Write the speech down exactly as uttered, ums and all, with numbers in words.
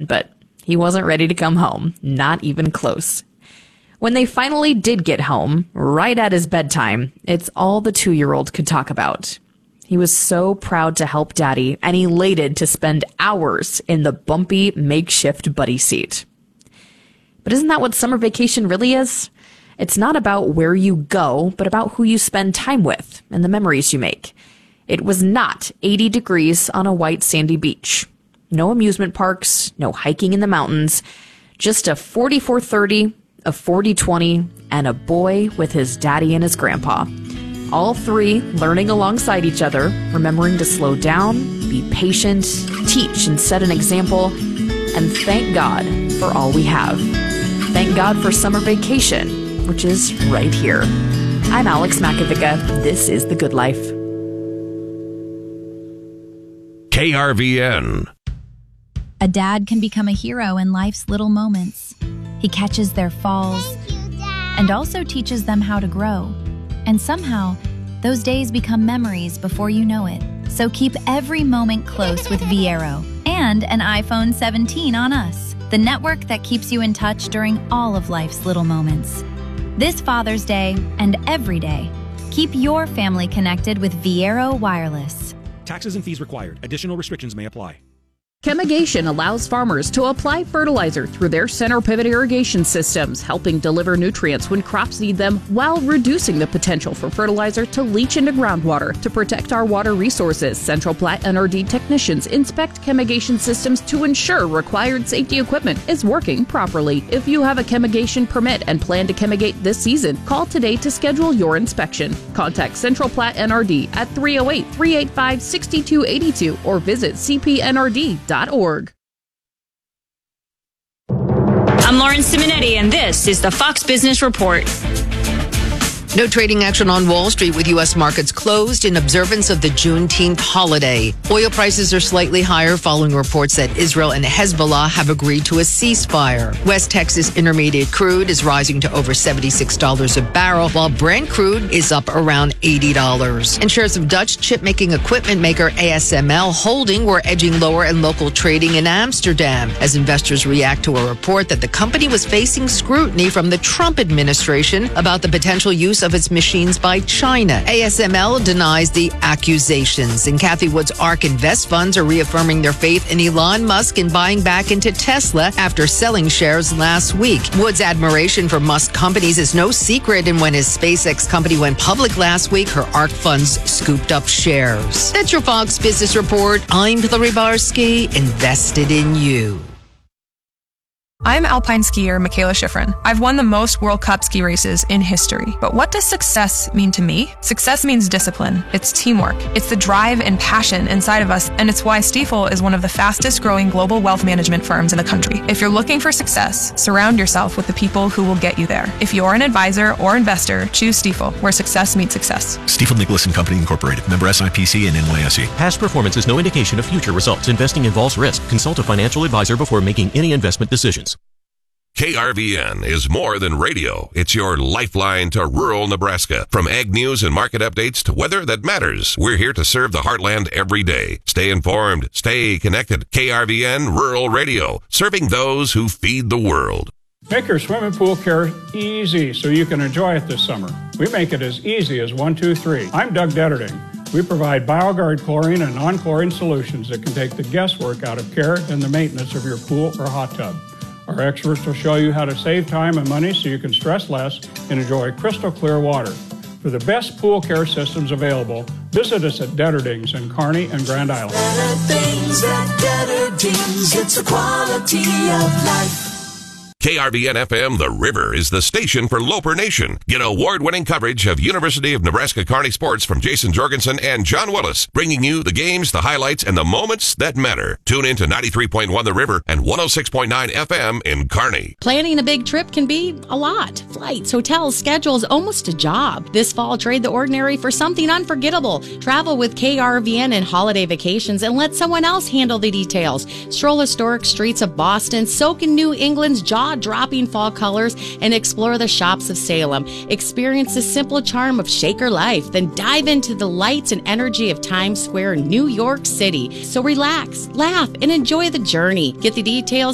vacation, but he wasn't ready to come home. Not even close. When they finally did get home, right at his bedtime, it's all the two-year-old could talk about. He was so proud to help Daddy and elated to spend hours in the bumpy makeshift buddy seat. But isn't that what summer vacation really is? It's not about where you go, but about who you spend time with and the memories you make. It was not eighty degrees on a white sandy beach. No amusement parks, no hiking in the mountains, just a forty-four thirty, a forty twenty, and a boy with his daddy and his grandpa. All three learning alongside each other, remembering to slow down, be patient, teach and set an example, and thank God for all we have. Thank God for summer vacation, which is right here. I'm Alex Makovica. This is The Good Life. K R V N. A dad can become a hero in life's little moments. He catches their falls and also teaches them how to grow. And somehow, those days become memories before you know it. So keep every moment close with Viero and an iPhone seventeen on us, the network that keeps you in touch during all of life's little moments. This Father's Day and every day, keep your family connected with Viero Wireless. Taxes and fees required. Additional restrictions may apply. Chemigation allows farmers to apply fertilizer through their center pivot irrigation systems, helping deliver nutrients when crops need them while reducing the potential for fertilizer to leach into groundwater. To protect our water resources, Central Platte N R D technicians inspect chemigation systems to ensure required safety equipment is working properly. If you have a chemigation permit and plan to chemigate this season, call today to schedule your inspection. Contact Central Platte N R D at three oh eight, three eight five, six two eight two or visit c p n r d dot org. I'm Lauren Simonetti, and this is the Fox Business Report. No trading action on Wall Street with U S markets closed in observance of the Juneteenth holiday. Oil prices are slightly higher following reports that Israel and Hezbollah have agreed to a ceasefire. West Texas Intermediate crude is rising to over seventy-six dollars a barrel, while Brent crude is up around eighty dollars. And shares of Dutch chip-making equipment maker A S M L Holding were edging lower in local trading in Amsterdam as investors react to a report that the company was facing scrutiny from the Trump administration about the potential use of its machines by China. A S M L denies the accusations, and Cathie Wood's ARK Invest funds are reaffirming their faith in Elon Musk and buying back into Tesla after selling shares last week. Wood's admiration for Musk companies is no secret, and when his SpaceX company went public last week, her ARK funds scooped up shares. That's your Fox Business Report. I'm Hillary Barsky, invested in you. I'm alpine skier Michaela Schifrin. I've won the most World Cup ski races in history. But what does success mean to me? Success means discipline. It's teamwork. It's the drive and passion inside of us, and it's why Stifel is one of the fastest growing global wealth management firms in the country. If you're looking for success, surround yourself with the people who will get you there. If you're an advisor or investor, choose Stifel, where success meets success. Stifel Nicholas and Company Incorporated. Member S I P C and N Y S E. Past performance is no indication of future results. Investing involves risk. Consult a financial advisor before making any investment decisions. K R V N is more than radio. It's your lifeline to rural Nebraska. From ag news and market updates to weather that matters, we're here to serve the heartland every day. Stay informed. Stay connected. K R V N Rural Radio, serving those who feed the world. Make your swimming pool care easy so you can enjoy it this summer. We make it as easy as one, two, three. I'm Doug Detterding. We provide BioGuard chlorine and non-chlorine solutions that can take the guesswork out of care and the maintenance of your pool or hot tub. Our experts will show you how to save time and money so you can stress less and enjoy crystal clear water. For the best pool care systems available, visit us at Detterdings in Kearney and Grand Island. Better things at Detterdings, it's a quality of life. K R V N F M The River is the station for Loper Nation. Get award-winning coverage of University of Nebraska-Kearney sports from Jason Jorgensen and John Willis, bringing you the games, the highlights, and the moments that matter. Tune in to ninety-three point one The River and one oh six point nine F M in Kearney. Planning a big trip can be a lot. Flights, hotels, schedules, almost a job. This fall, trade the ordinary for something unforgettable. Travel with K R V N and holiday vacations and let someone else handle the details. Stroll historic streets of Boston, soak in New England's jaw-dropping fall colors, and explore the shops of Salem. Experience the simple charm of Shaker life, then dive into the lights and energy of Times Square, New York City. So relax, laugh, and enjoy the journey. Get the details